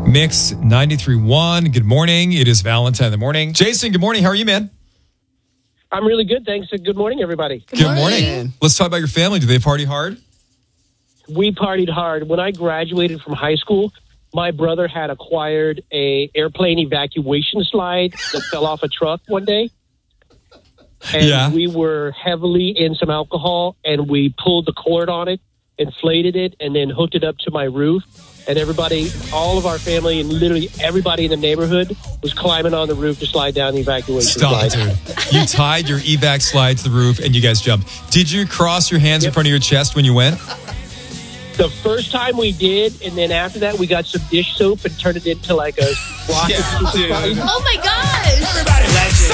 Mix 93.1. Good morning. It is Valentine in the morning. Jason, good morning. How are you, man? I'm really good, thanks. Good morning, everybody. Good morning. Let's talk about your family. Do they party hard? We partied hard. When I graduated from high school, my brother had acquired a airplane evacuation slide that fell off a truck one day. And we were heavily in some alcohol, and we pulled the cord on it, inflated it, and then hooked it up to my roof. And everybody, all of our family, and literally everybody in the neighborhood was climbing on the roof to slide down the evacuation slide. Stop it, dude. You tied your evac slide to the roof, and you guys jumped. Did you cross your hands in front of your chest when you went? The first time we did, and then after that, we got some dish soap and turned it into like a rocket. Oh my gosh! Everybody,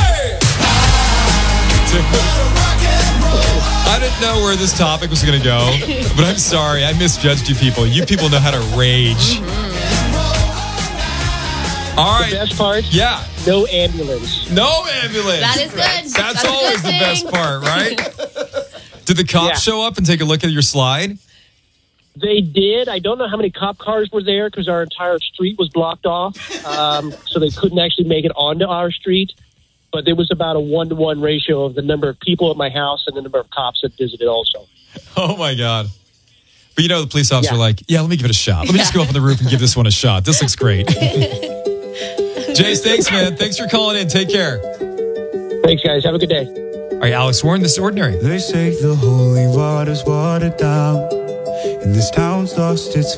I didn't know where this topic was going to go, but I'm sorry. I misjudged you people. You people know how to rage. All right. The best part? Yeah. No ambulance. No ambulance. That is good. That's always the best part, right? Did the cops show up and take a look at your slide? They did. I don't know how many cop cars were there because our entire street was blocked off, so they couldn't actually make it onto our street. But there was about a 1-to-1 ratio of the number of people at my house and the number of cops that visited also. Oh, my God. But the police officer were like, let me give it a shot. Let me just go up on the roof and give this one a shot. This looks great. Jace, thanks, man. Thanks for calling in. Take care. Thanks, guys. Have a good day. All right, Alex Warren, This is Ordinary. They say the holy water's watered down, and this town's lost its